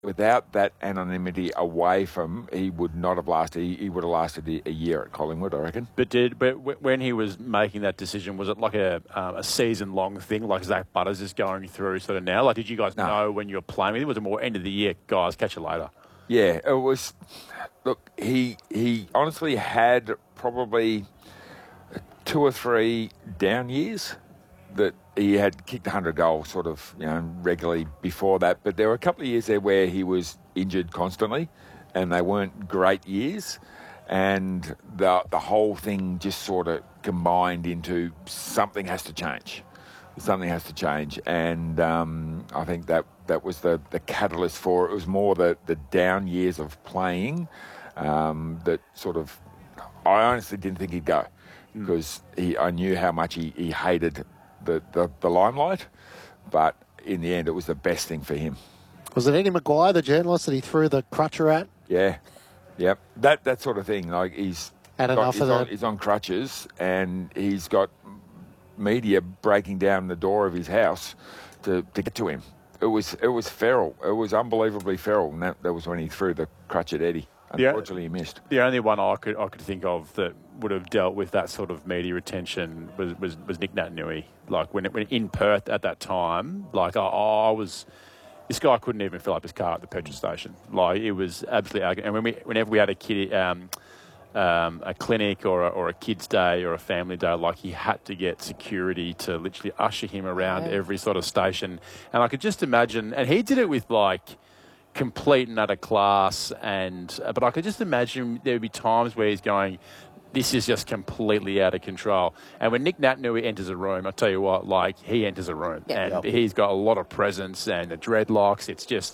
without that anonymity away from, he would not have lasted. He would have lasted a year at Collingwood, I reckon. But when he was making that decision, was it like a season-long thing, like Zach Butters is going through sort of now? Like, did you guys know when you were playing with him? Was it more end of the year, guys, catch you later? Yeah, it was. Look, he honestly had probably 2 or 3 down years that he had kicked 100 goals sort of, regularly before that. But there were a couple of years there where he was injured constantly and they weren't great years. And the whole thing just sort of combined into something has to change. Something has to change. And I think that was the catalyst for it. It was more the down years of playing that sort of, I honestly didn't think he'd go because I knew how much he hated the limelight, but in the end it was the best thing for him. Was it Eddie Maguire, the journalist, that he threw the crutcher at? Yeah, yep. That sort of thing. Like he's on crutches and he's got media breaking down the door of his house to get to him. It was feral. It was unbelievably feral, and that was when he threw the crutch at Eddie. Unfortunately, he missed. The only one I could think of that would have dealt with that sort of media attention was Nick Naitanui. Like when in Perth at that time, like this guy couldn't even fill up his car at the petrol station. Like it was absolutely arrogant. And whenever we had a kid, a clinic or a kid's day or a family day, like he had to get security to literally usher him around every sort of station. And I could just imagine, and he did it with like complete and utter class, but I could just imagine there would be times where he's going, this is just completely out of control. And when Nick Naitanui enters a room, I tell you what, like he enters a room and he's got a lot of presence and the dreadlocks. It's just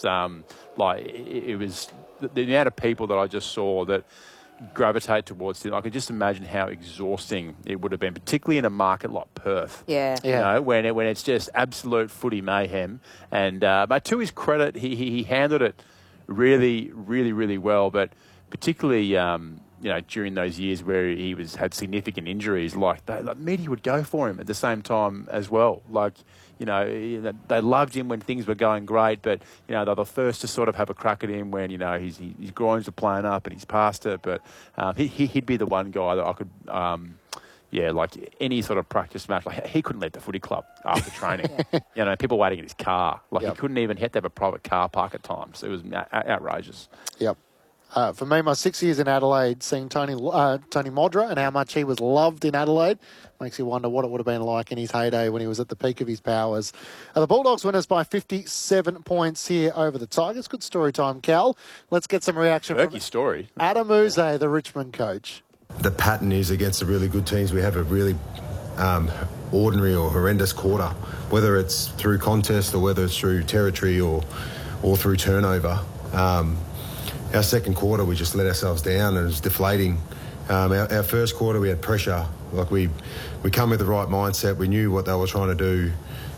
it was the amount of people that I just saw that gravitate towards him. I could just imagine how exhausting it would have been, particularly in a market like Perth. Yeah. When it's just absolute footy mayhem. And but to his credit, he handled it really, really, really well. But particularly, during those years where he had significant injuries, like media would go for him at the same time as well. Like, they loved him when things were going great, but, they're the first to sort of have a crack at him when, his groins are playing up and he's past it. But he'd be the one guy that I could, like any sort of practice match, like he couldn't leave the footy club after training. People waiting in his car. Like he couldn't even, he had to have a private car park at times. It was outrageous. Yep. For me, my 6 years in Adelaide, seeing Tony Modra and how much he was loved in Adelaide makes you wonder what it would have been like in his heyday when he was at the peak of his powers. The Bulldogs win us by 57 points here over the Tigers. Good story time, Cal. Let's get some reaction from story. Adam Uze, the Richmond coach. The pattern is against the really good teams, we have a really ordinary or horrendous quarter, whether it's through contest or whether it's through territory or through turnover. Our second quarter, we just let ourselves down and it was deflating. Our first quarter, we had pressure. Like we come with the right mindset. We knew what they were trying to do.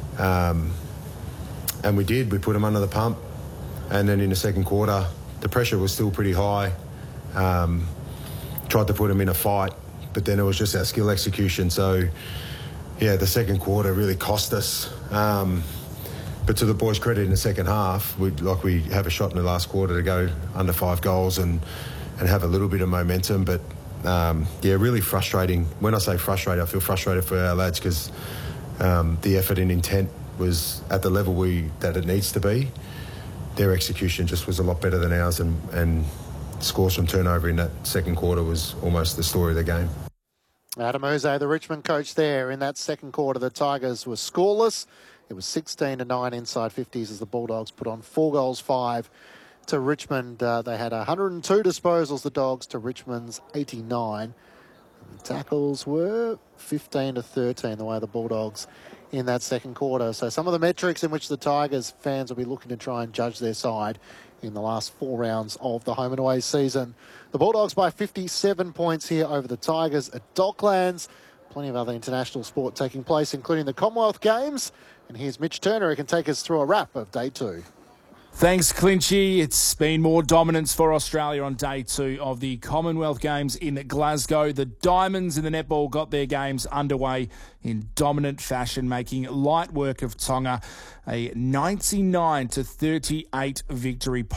And we did. We put them under the pump. And then in the second quarter, the pressure was still pretty high. Tried to put them in a fight, but then it was just our skill execution. So, the second quarter really cost us. But to the boys' credit, in the second half, we have a shot in the last quarter to go under 5 goals and have a little bit of momentum. But, really frustrating. When I say frustrated, I feel frustrated for our lads because the effort and intent was at the level that it needs to be. Their execution just was a lot better than ours, and scores from turnover in that second quarter was almost the story of the game. Adam Uze, the Richmond coach there. In that second quarter, the Tigers were scoreless. It was 16-9 inside 50s as the Bulldogs put on 4 goals, 5 to Richmond. They had 102 disposals, the Dogs, to Richmond's 89. The tackles were 15-13, the way the Bulldogs in that second quarter. So some of the metrics in which the Tigers fans will be looking to try and judge their side in the last 4 rounds of the home and away season. The Bulldogs by 57 points here over the Tigers at Docklands. Plenty of other international sport taking place, including the Commonwealth Games. And here's Mitch Turner, who can take us through a wrap of day 2. Thanks, Clinchy. It's been more dominance for Australia on day 2 of the Commonwealth Games in Glasgow. The Diamonds in the netball got their games underway in dominant fashion, making light work of Tonga. A 99-38 victory.